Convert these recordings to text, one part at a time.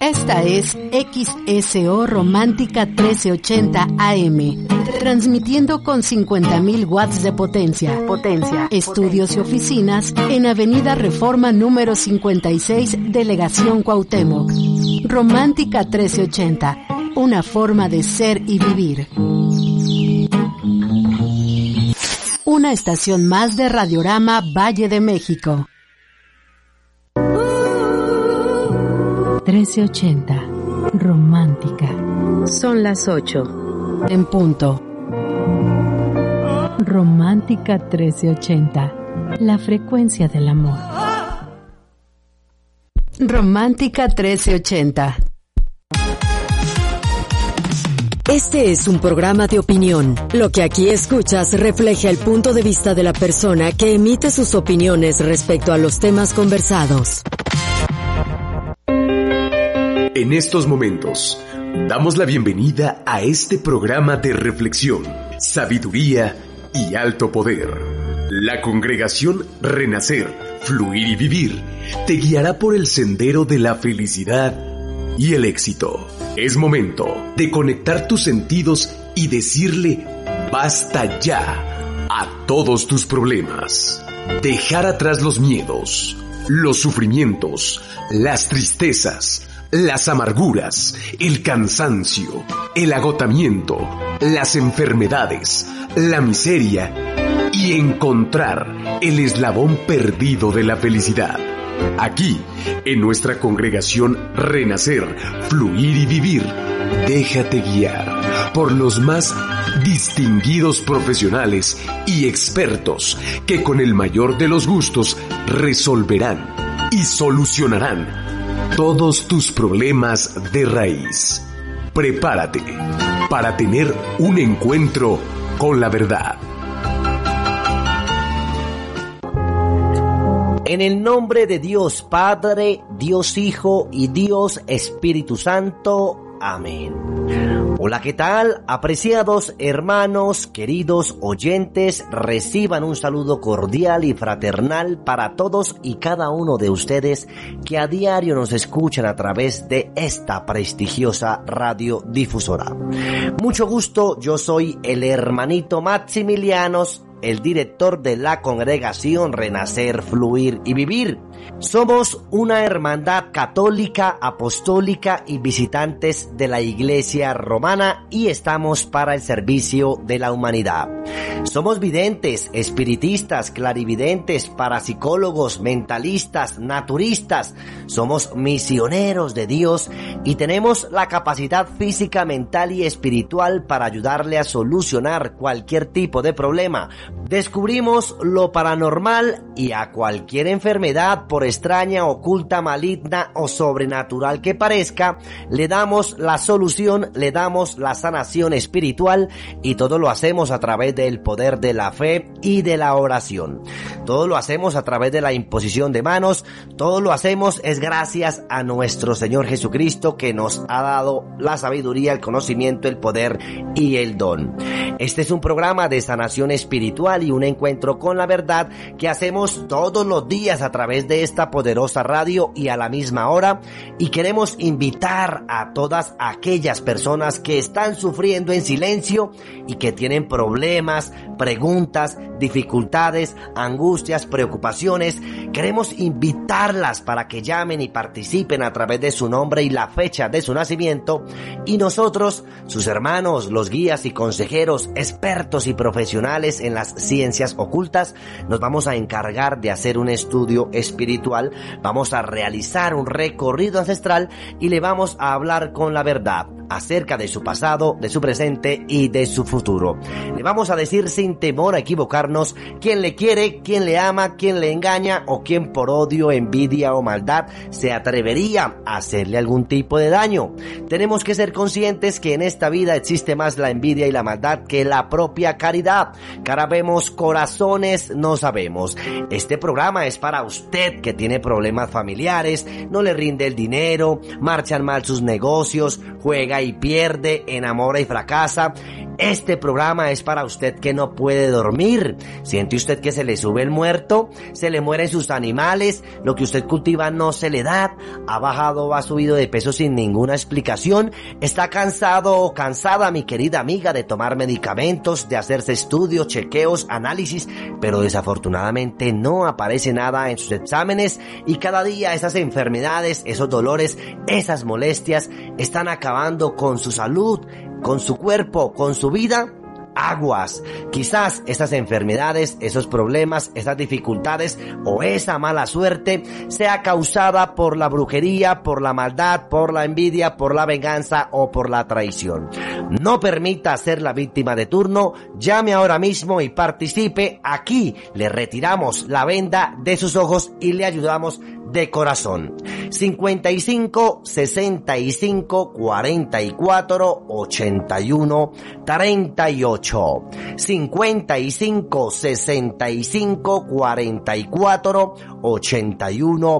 Esta es XSO Romántica 1380 AM, transmitiendo con 50.000 watts de potencia. Estudios y oficinas en Avenida Reforma número 56, Delegación Cuauhtémoc. Romántica 1380, una forma de ser y vivir. Una estación más de Radiorama Valle de México. 1380, Romántica. Son las 8 en punto. Romántica 1380, la frecuencia del amor. Romántica 1380. Este es un programa de opinión. Lo que aquí escuchas refleja el punto de vista de la persona que emite sus opiniones respecto a los temas conversados. En estos momentos, damos la bienvenida a este programa de reflexión, sabiduría y alto poder. La congregación Renacer, Fluir y Vivir te guiará por el sendero de la felicidad y el éxito. Es momento de conectar tus sentidos y decirle basta ya a todos tus problemas. Dejar atrás los miedos, los sufrimientos, las tristezas, las amarguras, el cansancio, el agotamiento, las enfermedades, la miseria y encontrar el eslabón perdido de la felicidad. Aquí, en nuestra congregación Renacer, Fluir y Vivir, déjate guiar por los más distinguidos profesionales y expertos que con el mayor de los gustos resolverán y solucionarán todos tus problemas de raíz. Prepárate para tener un encuentro con la verdad. En el nombre de Dios Padre, Dios Hijo y Dios Espíritu Santo. Amén. Hola, ¿qué tal? Apreciados hermanos, queridos oyentes, reciban un saludo cordial y fraternal para todos y cada uno de ustedes que a diario nos escuchan a través de esta prestigiosa radiodifusora. Mucho gusto, yo soy el hermanito Maximilianos, el director de la congregación Renacer, Fluir y Vivir. Somos una hermandad católica, apostólica y visitantes de la Iglesia Romana y estamos para el servicio de la humanidad. Somos videntes, espiritistas, clarividentes, parapsicólogos, mentalistas, naturistas. Somos misioneros de Dios y tenemos la capacidad física, mental y espiritual para ayudarle a solucionar cualquier tipo de problema. Descubrimos lo paranormal y a cualquier enfermedad, por extraña, oculta, maligna o sobrenatural que parezca, le damos la solución, le damos la sanación espiritual y todo lo hacemos a través del poder de la fe y de la oración. Todo lo hacemos a través de la imposición de manos, todo lo hacemos es gracias a nuestro Señor Jesucristo que nos ha dado la sabiduría, el conocimiento, el poder y el don. Este es un programa de sanación espiritual y un encuentro con la verdad que hacemos todos los días a través de esta poderosa radio y a la misma hora, y queremos invitar a todas aquellas personas que están sufriendo en silencio y que tienen problemas, preguntas, dificultades, angustias, preocupaciones. Queremos invitarlas para que llamen y participen a través de su nombre y la fecha de su nacimiento, y nosotros, sus hermanos, los guías y consejeros, expertos y profesionales en las ciencias ocultas, nos vamos a encargar de hacer un estudio espiritual, vamos a realizar un recorrido ancestral y le vamos a hablar con la verdad acerca de su pasado, de su presente y de su futuro. Le vamos a decir sin temor a equivocarnos quién le quiere, quién le ama, quién le engaña o quién por odio, envidia o maldad se atrevería a hacerle algún tipo de daño. Tenemos que ser conscientes que en esta vida existe más la envidia y la maldad que la propia caridad. Cara vemos, corazones no sabemos. Este programa es para usted que tiene problemas familiares, no le rinde el dinero, marchan mal sus negocios, juega juega y pierde, enamora y fracasa. Este programa es para usted que no puede dormir. ¿Siente usted que se le sube el muerto? ¿Se le mueren sus animales? ¿Lo que usted cultiva no se le da? ¿Ha bajado o ha subido de peso sin ninguna explicación? ¿Está cansado o cansada, mi querida amiga, de tomar medicamentos, de hacerse estudios, chequeos, análisis, pero desafortunadamente no aparece nada en sus exámenes y cada día esas enfermedades, esos dolores, esas molestias están acabando con su salud, con su cuerpo, con su vida? Aguas. Quizás estas enfermedades, esos problemas, esas dificultades o esa mala suerte sea causada por la brujería, por la maldad, por la envidia, por la venganza o por la traición. No permita ser la víctima de turno. Llame ahora mismo y participe. Aquí le retiramos la venda de sus ojos y le ayudamos de corazón. 55 65 44 81 38. 55 65 44 81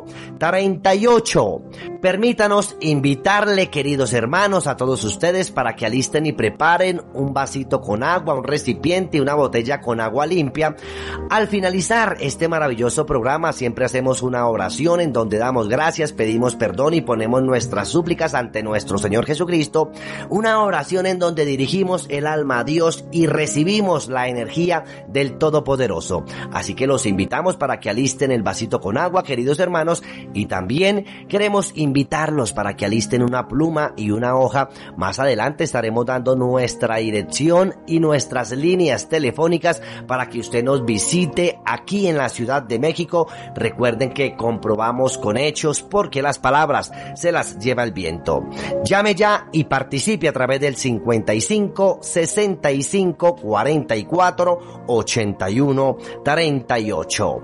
38. Permítanos invitarle, queridos hermanos, a todos ustedes para que alisten y preparen un vasito con agua, un recipiente, una botella con agua limpia. Al finalizar este maravilloso programa siempre hacemos una oración en donde damos gracias, pedimos perdón y ponemos nuestras súplicas ante nuestro Señor Jesucristo. Una oración en donde dirigimos el alma a Dios y recibimos la energía del Todopoderoso. Así que los invitamos para que alisten el vasito con agua, queridos hermanos, y también queremos invitarlos para que alisten una pluma y una hoja. Más adelante estaremos dando nuestra dirección y nuestras líneas telefónicas para que usted nos visite aquí en la Ciudad de México. Recuerden que comprobamos con hechos porque las palabras se las lleva el viento. Llame ya y participe a través del 55 65 44 81 38.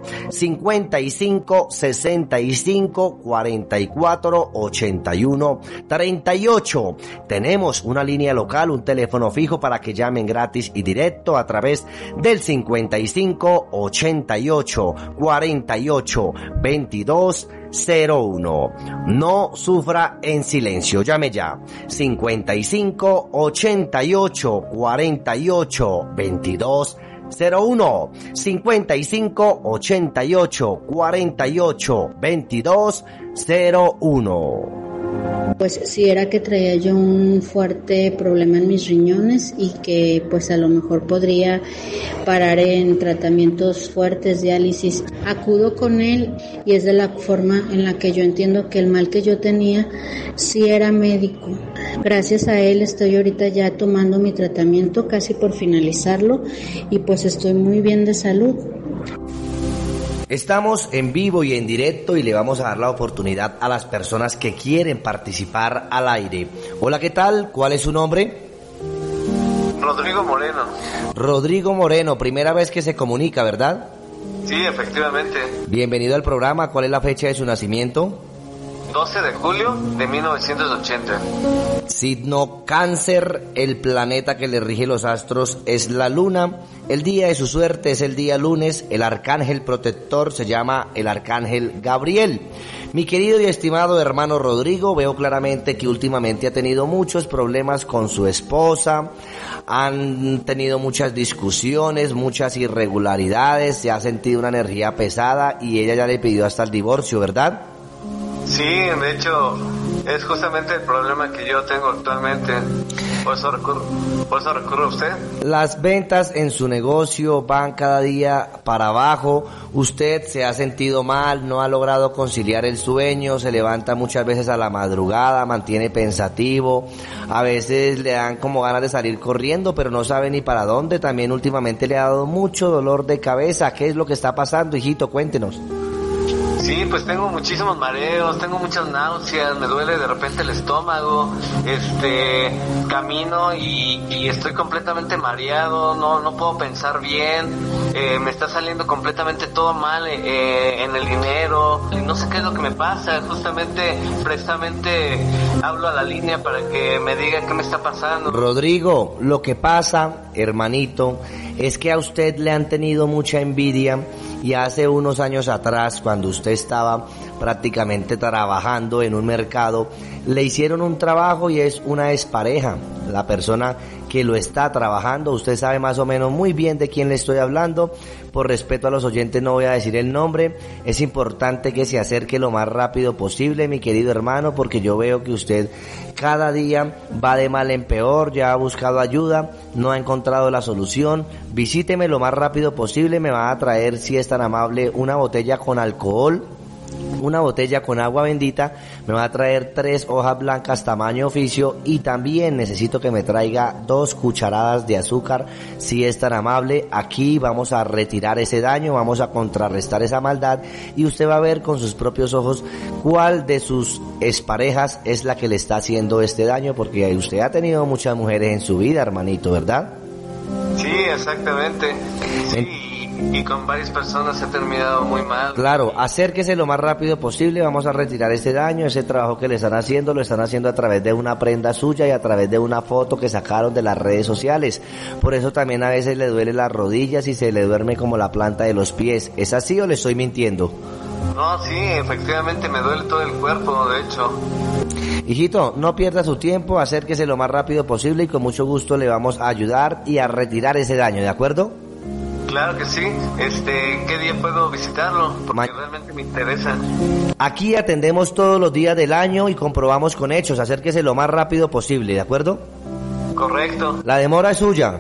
55 65 44 81 38. Tenemos una línea local, un teléfono fijo para que llamen gratis y directo a través del 55 88 48 22 01. No sufra en silencio, llame ya. 55 88 48 22 01. 55 88 48 22 01. Pues sí, era que traía yo un fuerte problema en mis riñones y que pues a lo mejor podría parar en tratamientos fuertes, diálisis. Acudo con él y es de la forma en la que yo entiendo que el mal que yo tenía sí era médico. Gracias a él estoy ahorita ya tomando mi tratamiento, casi por finalizarlo, y pues estoy muy bien de salud. Estamos en vivo y en directo y le vamos a dar la oportunidad a las personas que quieren participar al aire. Hola, ¿qué tal? ¿Cuál es su nombre? Rodrigo Moreno. Rodrigo Moreno, primera vez que se comunica, ¿verdad? Sí, efectivamente. Bienvenido al programa. ¿Cuál es la fecha de su nacimiento? 12 de julio de 1980. Signo Cáncer, el planeta que le rige los astros es la luna. El día de su suerte es el día lunes. El arcángel protector se llama el arcángel Gabriel. Mi querido y estimado hermano Rodrigo, veo claramente que últimamente ha tenido muchos problemas con su esposa. Han tenido muchas discusiones, muchas irregularidades. Se ha sentido una energía pesada y ella ya le pidió hasta el divorcio, ¿verdad? Sí, de hecho, es justamente el problema que yo tengo actualmente. Por eso recurre a usted. Las ventas en su negocio van cada día para abajo. Usted se ha sentido mal, no ha logrado conciliar el sueño, se levanta muchas veces a la madrugada, mantiene pensativo. A veces le dan como ganas de salir corriendo, pero no sabe ni para dónde. También últimamente le ha dado mucho dolor de cabeza. ¿Qué es lo que está pasando, hijito? Cuéntenos. Sí, pues tengo muchísimos mareos, tengo muchas náuseas, me duele de repente el estómago, camino y estoy completamente mareado, no puedo pensar bien, me está saliendo completamente todo mal en el dinero, y no sé qué es lo que me pasa, precisamente hablo a la línea para que me diga qué me está pasando. Rodrigo, lo que pasa, hermanito, es que a usted le han tenido mucha envidia y hace unos años atrás, cuando usted estaba prácticamente trabajando en un mercado, le hicieron un trabajo y es una expareja. La persona que lo está trabajando, usted sabe más o menos muy bien de quién le estoy hablando. Por respeto a los oyentes no voy a decir el nombre. Es importante que se acerque lo más rápido posible, mi querido hermano, porque yo veo que usted cada día va de mal en peor, ya ha buscado ayuda, no ha encontrado la solución. Visíteme lo más rápido posible, me va a traer, si es tan amable, una botella con alcohol, una botella con agua bendita, me va a traer 3 hojas blancas tamaño oficio y también necesito que me traiga 2 cucharadas de azúcar, si es tan amable. Aquí vamos a retirar ese daño, vamos a contrarrestar esa maldad y usted va a ver con sus propios ojos cuál de sus exparejas es la que le está haciendo este daño, porque usted ha tenido muchas mujeres en su vida, hermanito, ¿verdad? Sí, exactamente. Sí. Y con varias personas he terminado muy mal. Claro, acérquese lo más rápido posible, vamos a retirar ese daño, ese trabajo que le están haciendo, lo están haciendo a través de una prenda suya y a través de una foto que sacaron de las redes sociales. Por eso también a veces le duele las rodillas y se le duerme como la planta de los pies. ¿Es así o le estoy mintiendo? No, sí, efectivamente me duele todo el cuerpo, de hecho. Hijito, no pierda su tiempo, acérquese lo más rápido posible y con mucho gusto le vamos a ayudar y a retirar ese daño, ¿de acuerdo? Claro que sí. ¿Qué día puedo visitarlo? Porque realmente me interesa. Aquí atendemos todos los días del año y comprobamos con hechos. Acérquese lo más rápido posible, ¿de acuerdo? Correcto. La demora es suya.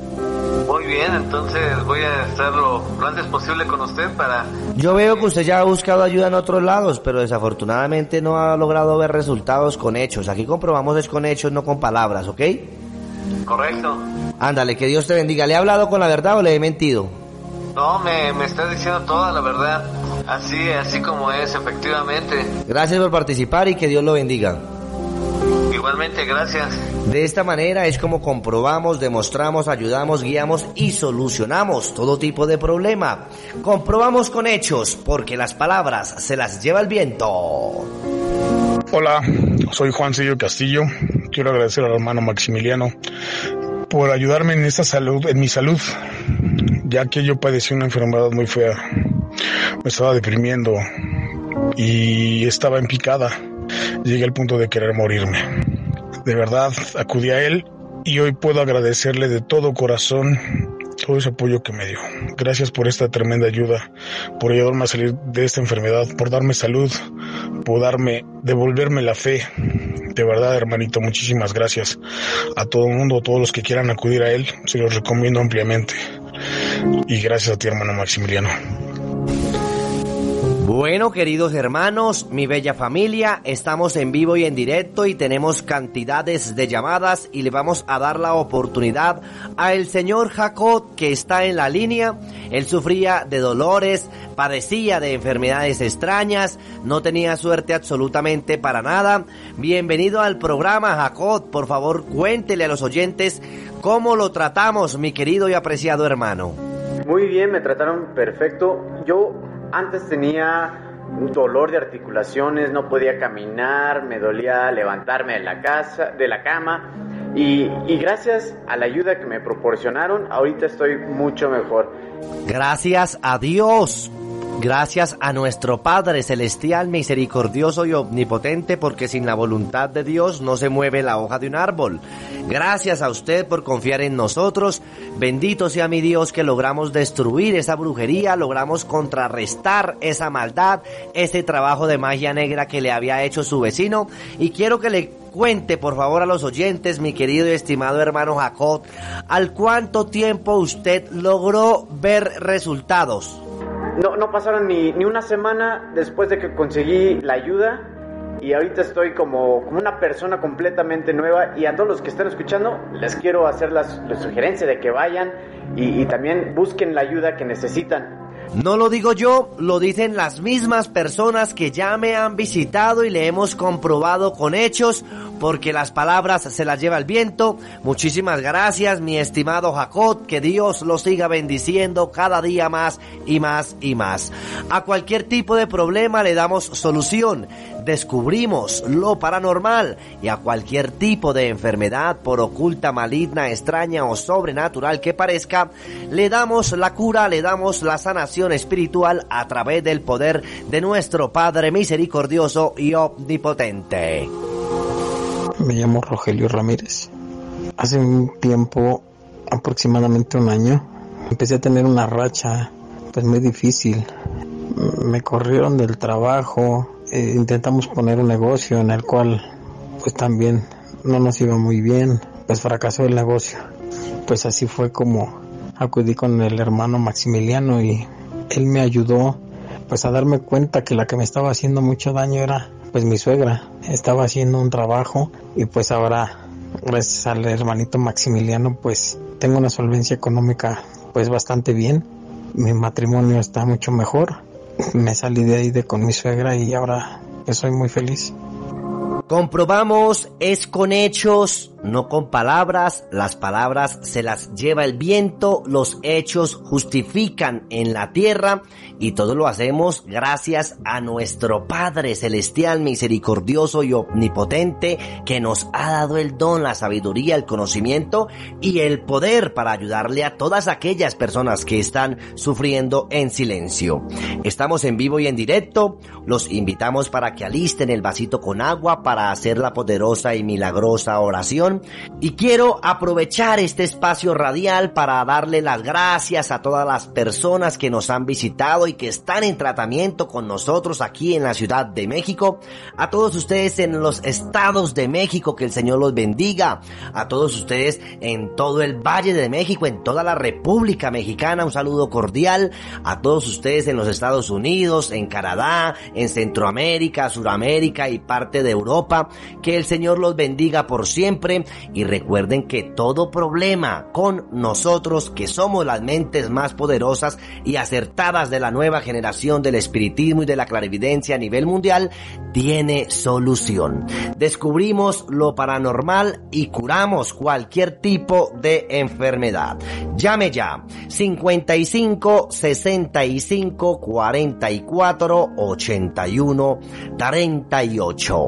Muy bien, entonces voy a estar lo antes posible con usted para... Yo veo que usted ya ha buscado ayuda en otros lados, pero desafortunadamente no ha logrado ver resultados con hechos. Aquí comprobamos es con hechos, no con palabras, ¿ok? Correcto. Ándale, que Dios te bendiga. ¿Le he hablado con la verdad o le he mentido? No, me está diciendo toda la verdad. Así como es, efectivamente. Gracias por participar y que Dios lo bendiga. Igualmente, gracias. De esta manera es como comprobamos, demostramos, ayudamos, guiamos y solucionamos todo tipo de problema. Comprobamos con hechos, porque las palabras se las lleva el viento. Hola, soy Juancillo Castillo. Quiero agradecer al hermano Maximiliano por ayudarme en esta salud, en mi salud, ya que yo padecí una enfermedad muy fea. Me estaba deprimiendo y estaba en picada. Llegué al punto de querer morirme. De verdad, acudí a él y hoy puedo agradecerle de todo corazón todo ese apoyo que me dio. Gracias por esta tremenda ayuda, por ayudarme a salir de esta enfermedad, por darme salud, por devolverme la fe. De verdad, hermanito, muchísimas gracias. A todo el mundo, a todos los que quieran acudir a él, se los recomiendo ampliamente. Y gracias a ti, hermano Maximiliano. Bueno, queridos hermanos, mi bella familia, estamos en vivo y en directo y tenemos cantidades de llamadas y le vamos a dar la oportunidad al señor Jacob, que está en la línea. Él sufría de dolores, padecía de enfermedades extrañas, no tenía suerte absolutamente para nada. Bienvenido al programa, Jacob. Por favor, cuéntele a los oyentes cómo lo tratamos, mi querido y apreciado hermano. Muy bien, me trataron perfecto. Yo antes tenía un dolor de articulaciones, no podía caminar, me dolía levantarme de la cama y gracias a la ayuda que me proporcionaron, ahorita estoy mucho mejor. Gracias a Dios. Gracias a nuestro Padre Celestial, misericordioso y omnipotente, porque sin la voluntad de Dios no se mueve la hoja de un árbol. Gracias a usted por confiar en nosotros. Bendito sea mi Dios que logramos destruir esa brujería, logramos contrarrestar esa maldad, ese trabajo de magia negra que le había hecho su vecino. Y quiero que le cuente, por favor, a los oyentes, mi querido y estimado hermano Jacob, ¿al cuánto tiempo usted logró ver resultados? No pasaron ni una semana después de que conseguí la ayuda y ahorita estoy como una persona completamente nueva, y a todos los que están escuchando les quiero hacer la sugerencia de que vayan y también busquen la ayuda que necesitan. No lo digo yo, lo dicen las mismas personas que ya me han visitado y le hemos comprobado con hechos, porque las palabras se las lleva el viento. Muchísimas gracias, mi estimado Jacob, que Dios lo siga bendiciendo cada día más y más y más. A cualquier tipo de problema le damos solución, descubrimos lo paranormal, y a cualquier tipo de enfermedad, por oculta, maligna, extraña o sobrenatural que parezca, le damos la cura, le damos la sanación espiritual a través del poder de nuestro Padre misericordioso y omnipotente. Me llamo Rogelio Ramírez. Hace un tiempo, aproximadamente un año, empecé a tener una racha pues muy difícil. Me corrieron del trabajo, intentamos poner un negocio en el cual pues también no nos iba muy bien, pues fracasó el negocio. Pues así fue como acudí con el hermano Maximiliano y él me ayudó pues a darme cuenta que la que me estaba haciendo mucho daño era pues mi suegra. Estaba haciendo un trabajo y pues ahora, gracias al hermanito Maximiliano, pues tengo una solvencia económica pues bastante bien. Mi matrimonio está mucho mejor. Me salí de ahí con mi suegra y ahora pues soy muy feliz. Comprobamos, es con hechos, no con palabras. Las palabras se las lleva el viento, los hechos justifican en la tierra, y todo lo hacemos gracias a nuestro Padre Celestial, misericordioso y omnipotente, que nos ha dado el don, la sabiduría, el conocimiento y el poder para ayudarle a todas aquellas personas que están sufriendo en silencio. Estamos en vivo y en directo. Los invitamos para que alisten el vasito con agua para hacer la poderosa y milagrosa oración. Y quiero aprovechar este espacio radial para darle las gracias a todas las personas que nos han visitado y que están en tratamiento con nosotros aquí en la Ciudad de México. A todos ustedes en los estados de México, que el Señor los bendiga. A todos ustedes en todo el Valle de México, en toda la República Mexicana, un saludo cordial. A todos ustedes en los Estados Unidos, en Canadá, en Centroamérica, Suramérica y parte de Europa, que el Señor los bendiga por siempre. Y recuerden que todo problema con nosotros, que somos las mentes más poderosas y acertadas de la nueva generación del espiritismo y de la clarividencia a nivel mundial, tiene solución. Descubrimos lo paranormal y curamos cualquier tipo de enfermedad. Llame ya, 55 65 44 81 38.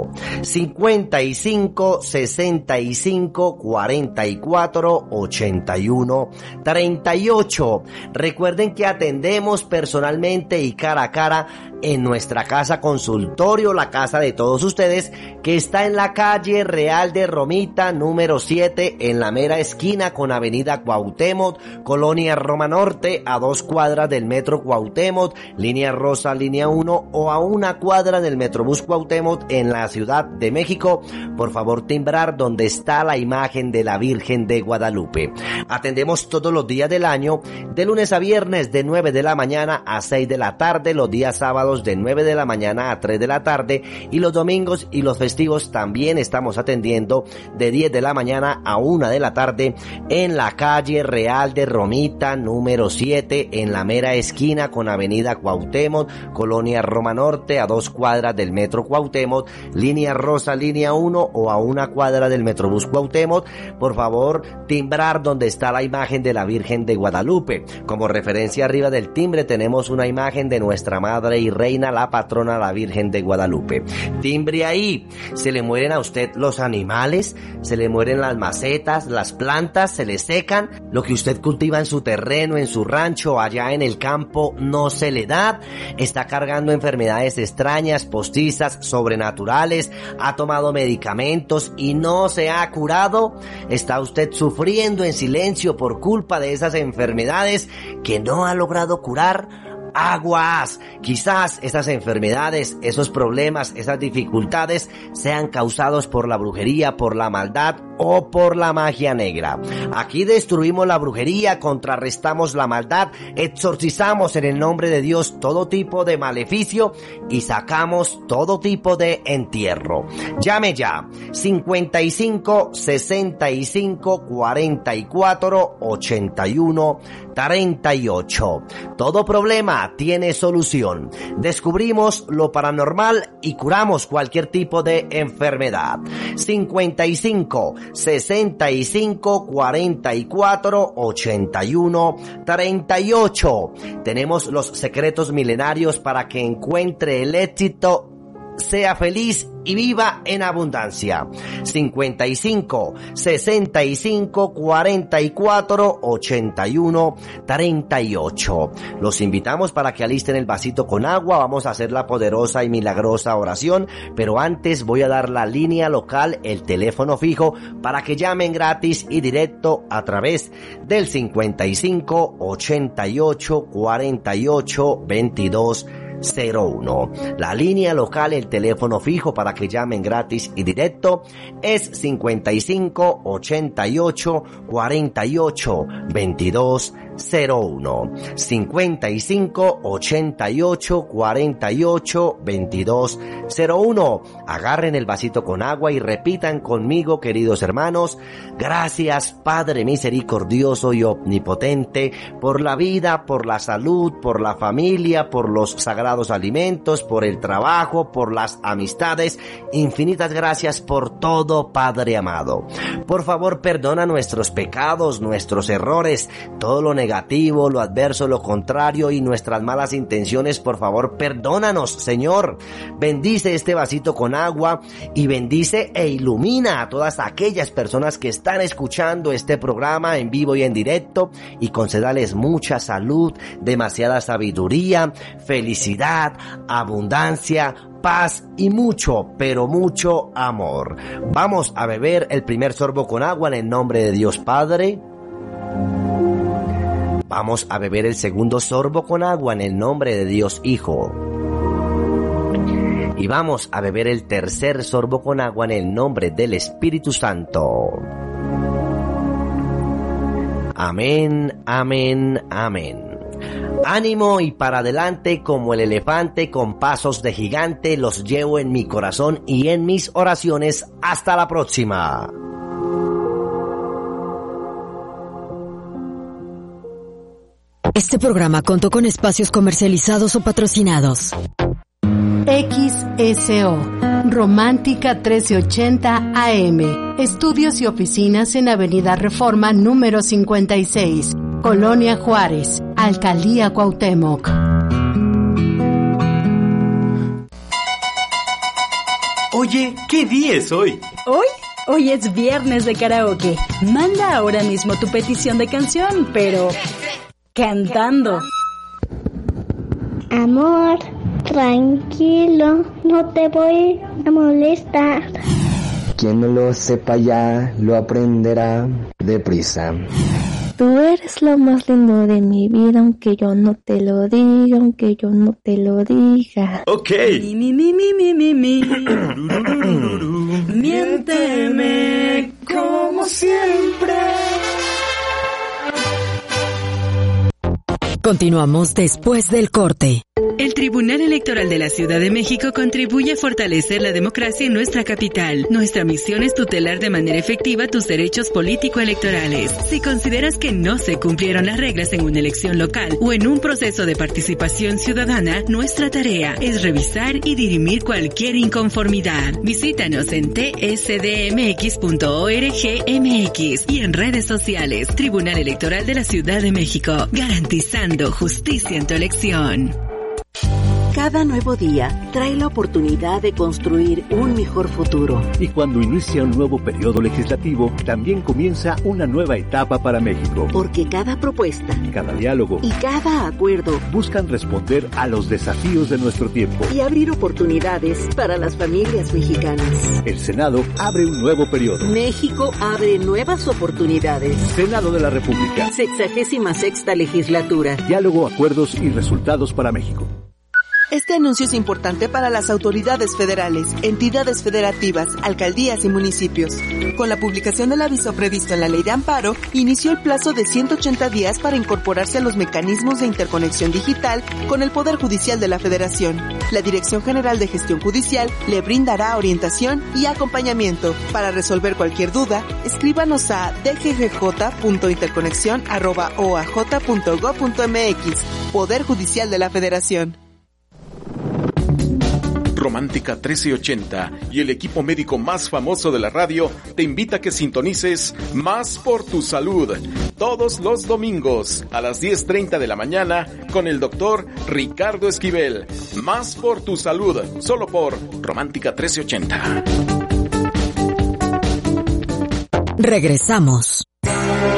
55 65 44 81 38. Recuerden que atendemos personalmente y cara a cara en nuestra casa consultorio, la casa de todos ustedes, que está en la calle Real de Romita, número 7, en la mera esquina con Avenida Cuauhtémoc, Colonia Roma Norte, a 2 cuadras del Metro Cuauhtémoc, Línea Rosa, Línea 1, o a 1 cuadra del Metrobús Cuauhtémoc en la Ciudad de México. Por favor, timbrar donde está la imagen de la Virgen de Guadalupe. Atendemos todos los días del año, de lunes a viernes, de 9 de la mañana a 6 de la tarde, los días sábados de 9 de la mañana a 3 de la tarde, y los domingos y los festivos también estamos atendiendo de 10 de la mañana a 1 de la tarde en la calle Real de Romita, número 7, en la mera esquina con Avenida Cuauhtémoc, Colonia Roma Norte, a 2 cuadras del Metro Cuauhtémoc, Línea Rosa, Línea 1, o a 1 cuadra del Metrobús Cuauhtémoc. Por favor, timbrar donde está la imagen de la Virgen de Guadalupe. Como referencia arriba del timbre tenemos una imagen de nuestra Madre y Reina, la patrona, la Virgen de Guadalupe. Timbre ahí. Se le mueren a usted los animales, se le mueren las macetas, las plantas, se le secan. Lo que usted cultiva en su terreno, en su rancho, allá en el campo, no se le da. Está cargando enfermedades extrañas, postizas, sobrenaturales, ha tomado medicamentos y no se ha curado. Está usted sufriendo en silencio por culpa de esas enfermedades que no ha logrado curar. Aguas, quizás esas enfermedades, esos problemas, esas dificultades sean causados por la brujería, por la maldad o por la magia negra. Aquí destruimos la brujería, contrarrestamos la maldad, exorcizamos en el nombre de Dios todo tipo de maleficio y sacamos todo tipo de entierro. Llame ya, 55 65 44 81 38. Todo problema tiene solución. Descubrimos lo paranormal y curamos cualquier tipo de enfermedad. 55 65 44 81 38. Tenemos los secretos milenarios para que encuentre el éxito, sea feliz y viva en abundancia. 55 65 44 81 38. Los invitamos para que alisten el vasito con agua. Vamos a hacer la poderosa y milagrosa oración, pero antes voy a dar la línea local, el teléfono fijo, para que llamen gratis y directo a través del 55 88 48 22 01. La línea local, el teléfono fijo para que llamen gratis y directo es 55 88 48 22 01. 55 88 48 22 01. Agarren el vasito con agua y repitan conmigo, queridos hermanos: gracias, Padre misericordioso y omnipotente, por la vida, por la salud, por la familia, por los sagrados alimentos, por el trabajo, por las amistades. Infinitas gracias por todo, Padre amado. Por favor, perdona nuestros pecados, nuestros errores, todo lo negativo, lo adverso, lo contrario y nuestras malas intenciones. Por favor, perdónanos, Señor. Bendice este vasito con agua y bendice e ilumina a todas aquellas personas que están escuchando este programa en vivo y en directo, y concédales mucha salud, demasiada sabiduría, felicidad, abundancia, paz y mucho, pero mucho amor. Vamos a beber el primer sorbo con agua en el nombre de Dios Padre. Vamos a beber el segundo sorbo con agua en el nombre de Dios Hijo. Y vamos a beber el tercer sorbo con agua en el nombre del Espíritu Santo. Amén, amén, amén. Ánimo y para adelante como el elefante, con pasos de gigante, los llevo en mi corazón y en mis oraciones. Hasta la próxima. Este programa contó con espacios comercializados o patrocinados. XSO, Romántica 1380 AM. Estudios y oficinas en Avenida Reforma número 56, Colonia Juárez, Alcaldía Cuauhtémoc. Oye, ¿qué día es hoy? Hoy es viernes de karaoke. Manda ahora mismo tu petición de canción, pero cantando. Amor, tranquilo, no te voy a molestar. Quien no lo sepa ya, lo aprenderá deprisa. Tú eres lo más lindo de mi vida, aunque yo no te lo diga, aunque yo no te lo diga. Ok. Miénteme como siempre. Continuamos después del corte. El Tribunal Electoral de la Ciudad de México contribuye a fortalecer la democracia en nuestra capital. Nuestra misión es tutelar de manera efectiva tus derechos político-electorales. Si consideras que no se cumplieron las reglas en una elección local o en un proceso de participación ciudadana, nuestra tarea es revisar y dirimir cualquier inconformidad. Visítanos en tsdmx.org.mx y en redes sociales. Tribunal Electoral de la Ciudad de México, garantizando justicia en tu elección. Cada nuevo día trae la oportunidad de construir un mejor futuro. Y cuando inicia un nuevo periodo legislativo, también comienza una nueva etapa para México. Porque cada propuesta, cada diálogo y cada acuerdo buscan responder a los desafíos de nuestro tiempo y abrir oportunidades para las familias mexicanas. El Senado abre un nuevo periodo. México abre nuevas oportunidades. Senado de la República. 66ª legislatura. Diálogo, acuerdos y resultados para México. Este anuncio es importante para las autoridades federales, entidades federativas, alcaldías y municipios. Con la publicación del aviso previsto en la Ley de Amparo, inició el plazo de 180 días para incorporarse a los mecanismos de interconexión digital con el Poder Judicial de la Federación. La Dirección General de Gestión Judicial le brindará orientación y acompañamiento. Para resolver cualquier duda, escríbanos a dggj.interconexión@oaj.gov.mx. Poder Judicial de la Federación. Romántica 1380 y el equipo médico más famoso de la radio te invita a que sintonices Más por tu Salud todos los domingos a las 10:30 de la mañana con el doctor Ricardo Esquivel. Más por tu Salud, solo por Romántica 1380. Regresamos.